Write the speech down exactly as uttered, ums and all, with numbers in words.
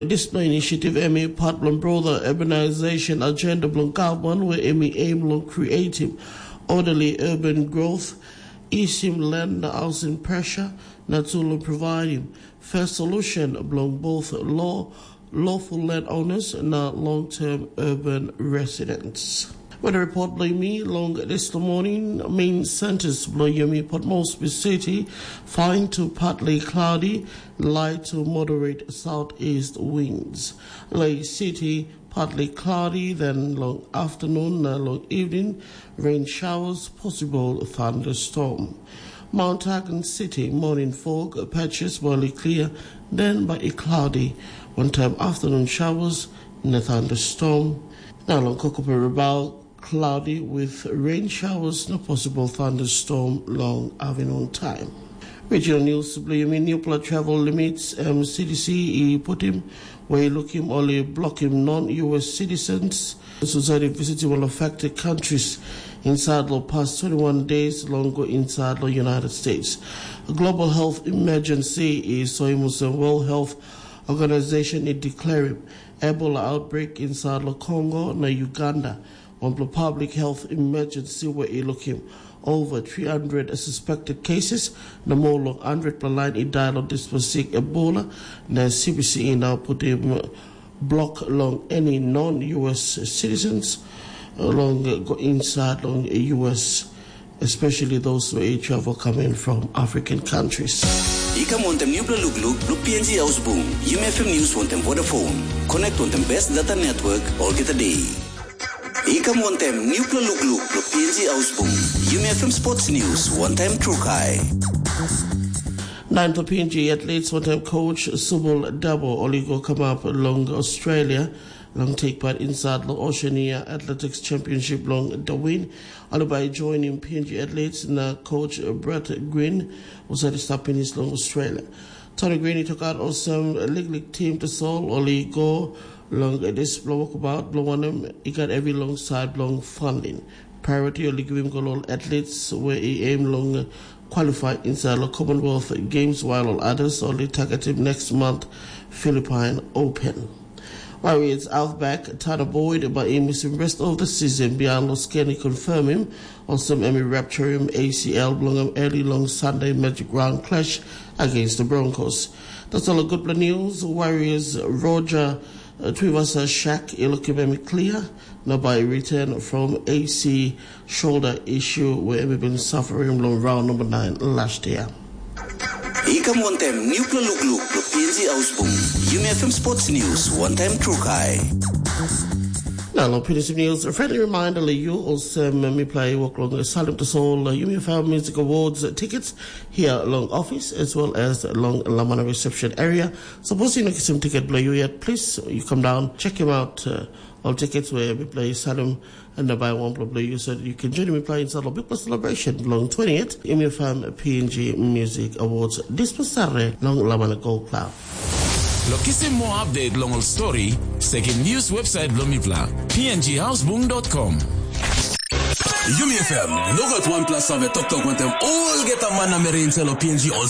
This initiative Emi part blong broader urbanization agenda blong carbon where Emi aim long creative orderly urban growth, easing land housing pressure, not to provide him first solution blong both law lawful landowners and long-term urban residents. When the report by me long this morning, main centers below Yumi Port Moresby City, fine to partly cloudy, light to moderate southeast winds. Lake City, partly cloudy, then long afternoon, uh, long evening, rain showers, possible thunderstorm. Mount Hagen City, morning fog, patches, partly clear, then by a cloudy, one time afternoon showers, and a thunderstorm. Now long Kokopere cloudy with rain showers, no possible thunderstorm long afternoon time. Regional news, Blame Newport travel limits, um, C D C e put him where looking only blocking non-U S citizens. The society visiting will affected countries inside the past twenty-one days longer inside the United States. A global health emergency is so World Health Organization is declaring Ebola outbreak inside the Congo and Uganda. On the public health emergency where he looking over three hundred suspected cases, the more long one hundred per line in dialogue this specific Ebola, the C B C now put him block along any non-U S citizens along uh, go inside on U S, especially those who travel coming from African countries. Ika montem Newpla Lugluk, Blue P N G Ausboom, U M F M News montem Vodafone, connect on the best data network all get a day. Ika montem Newpla Lugluk, Blue P N G Ausboom, U M F M Sports News, one time True Kai. Nine for P N G athletes, one time coach Subul Dabo Oligo come up along Australia. Long take part inside the Oceania Athletics Championship long the win. All by joining P N G athletes and coach Brett Green was at the stopping his long Australia. Tony Green took out awesome league league team to solve only go long this blow about blow on them. He got every long side long funding. Priority only give him goal athletes where he aim long qualify inside the Commonwealth Games while all others only target him next month Philippine Open. Warriors Outback, Tana Boyd, but in missing rest of the season, beyond Los Kenny confirm him on some Emmy rupture him A C L, belong early long Sunday Magic Round clash against the Broncos. That's all a good news. Warriors Roger uh, Trivasa Shaq, Ilokibemi clear, now by return from A C shoulder issue where Emmy been suffering long round number nine last year. Ika montem Newpla Lugluk, Blue P N G Ausboom, U M F M Sports News, one time True Kai. Now, long P N C News, a friendly reminder that you also um, me play walk along Salim to Soul uh, U M F M Music Awards uh, tickets here along office as well as along Lamana reception area. Suppose you know some ticket play you yet, please you come down, check him out. Uh, all tickets where we play Salim and the buy one play you so that you can join me playing Saddle Big celebration long twentieth U M F M P N G Music Awards this was Saturday long Lamana Gold Cloud. Lokisi more update long all story, second news website Blomipla, p n g houseboom dot com. U M F M, nog het one plus of het tok tok met hem all get a man na merin selo P N G all